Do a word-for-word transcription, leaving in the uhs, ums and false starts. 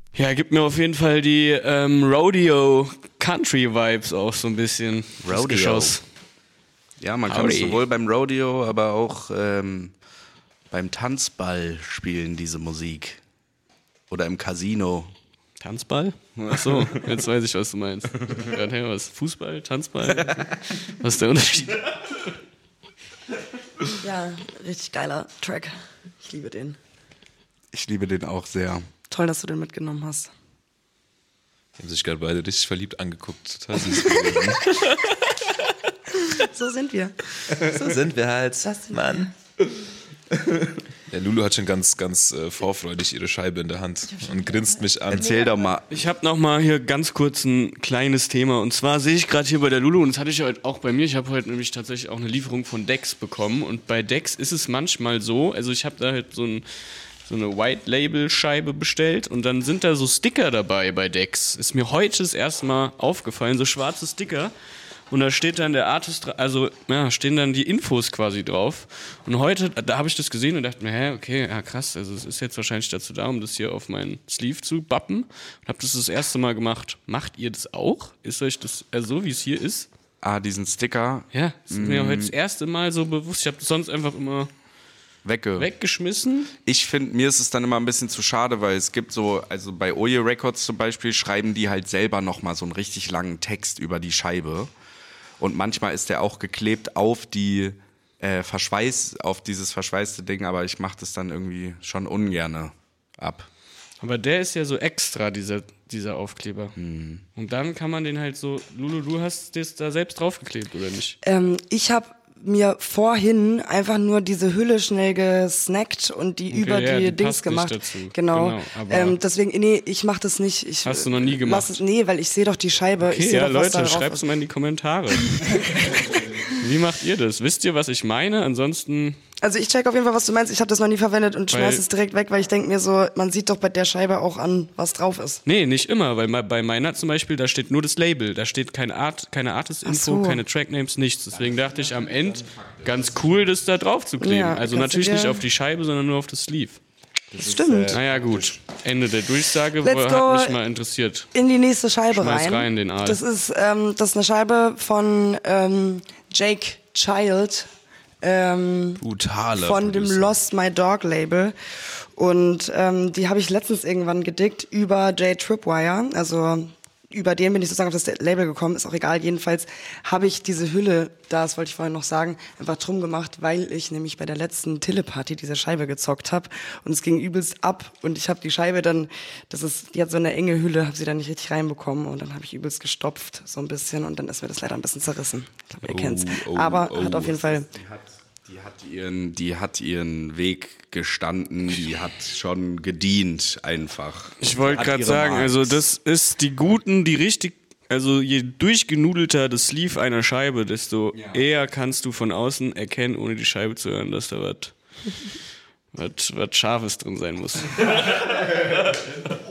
Ja, gibt mir auf jeden Fall die ähm, Rodeo-Country-Vibes auch so ein bisschen. Rodeo. Geschoss. Ja, man kann Howdy. es sowohl beim Rodeo, aber auch ähm, beim Tanzball spielen, diese Musik. Oder im Casino. Tanzball? Ach so, jetzt weiß ich, was du meinst. Gerade her, was? Fußball? Tanzball? Was ist der Unterschied? Ja, richtig geiler Track. Ich liebe den. Ich liebe den auch sehr. Toll, dass du den mitgenommen hast. Die haben sich gerade beide richtig verliebt angeguckt. Total süß gewesen. So sind wir. So sind wir halt. Das sind Mann. Ja, Lulu hat schon ganz, ganz äh, vorfreudig ihre Scheibe in der Hand und grinst mich an. Erzähl doch mal. Ich habe noch mal hier ganz kurz ein kleines Thema. Und zwar sehe ich gerade hier bei der Lulu, und das hatte ich heute auch bei mir, ich habe heute nämlich tatsächlich auch eine Lieferung von Dex bekommen. Und bei Dex ist es manchmal so, also ich habe da halt so, ein, so eine White-Label-Scheibe bestellt und dann sind da so Sticker dabei bei Dex. Ist mir heute das erste Mal aufgefallen, so schwarze Sticker. Und da steht dann der Artist, also ja, stehen dann die Infos quasi drauf. Und heute, da habe ich das gesehen und dachte mir, hä, okay, ja krass, also es ist jetzt wahrscheinlich dazu da, um das hier auf meinen Sleeve zu bappen. Und habe das das erste Mal gemacht. Macht ihr das auch? Ist euch das äh, so, wie es hier ist? Ah, diesen Sticker. Ja, das ist mir heute das erste Mal so bewusst. Ich habe das sonst einfach immer Wegge. weggeschmissen. Ich finde, mir ist es dann immer ein bisschen zu schade, weil es gibt so, also bei Oye Records zum Beispiel, schreiben die halt selber nochmal so einen richtig langen Text über die Scheibe. Und manchmal ist der auch geklebt auf die äh, Verschweiß, auf dieses verschweißte Ding, aber ich mache das dann irgendwie schon ungerne ab. Aber der ist ja so extra, dieser, dieser Aufkleber. Hm. Und dann kann man den halt so, Lulu, du hast das da selbst draufgeklebt, oder nicht? Ähm, ich habe mir vorhin einfach nur diese Hülle schnell gesnackt und die Okay, über ja, die die Dings passt nicht gemacht. dazu. Genau. Genau, aber- ähm, deswegen, nee, ich mach das nicht. Ich, Hast du noch nie gemacht? Lass es, nee, weil ich sehe doch die Scheibe. ich Okay, seh ja, doch, was da Leute, drauf schreibt es ist. mal in die Kommentare. Wie macht ihr das? Wisst ihr, was ich meine? Ansonsten, Also ich check auf jeden Fall, was du meinst. Ich habe das noch nie verwendet und Weil- schmeiß es direkt weg, weil ich denke mir so, man sieht doch bei der Scheibe auch an, was drauf ist. nee, nicht immer, weil ma- bei meiner zum Beispiel, da steht nur das Label, da steht keine Art, keine Artist-Info, Ach so. keine Tracknames, nichts. Deswegen dachte ich am Ende, ganz cool, das da drauf zu kleben. Ja, also kannst du natürlich dir- nicht auf die Scheibe, sondern nur auf das Sleeve. Das stimmt. Naja, gut. Ende der Durchsage, Let's hat go. mich mal interessiert. In die nächste Scheibe Schmeiß rein. rein den Aal. Das ist, ähm, das ist eine Scheibe von ähm, Jake Child. Ähm, Brutaler von dem Producer. Lost My Dog Label. Und ähm, die habe ich letztens irgendwann gedickt über Jay Tripwire. Also über den bin ich sozusagen auf das Label gekommen, ist auch egal. Jedenfalls habe ich diese Hülle, das wollte ich vorhin noch sagen, einfach drum gemacht, weil ich nämlich bei der letzten Tille-Party diese Scheibe gezockt habe. Und es ging übelst ab. Und ich habe die Scheibe dann, das ist, die hat so eine enge Hülle, habe sie dann nicht richtig reinbekommen. Und dann habe ich übelst gestopft, so ein bisschen. Und dann ist mir das leider ein bisschen zerrissen. Ich glaube, ihr Oh, kennt's. oh, Aber oh. hat auf jeden Fall... Die hat, die, hat ihren, die hat ihren Weg gestanden, die hat schon gedient einfach. Ich wollte Hat gerade ihre sagen, Markt. also das ist die guten, die richtig, also je durchgenudelter das Sleeve einer Scheibe, desto Ja. eher kannst du von außen erkennen, ohne die Scheibe zu hören, dass da was was was Scharfes drin sein muss.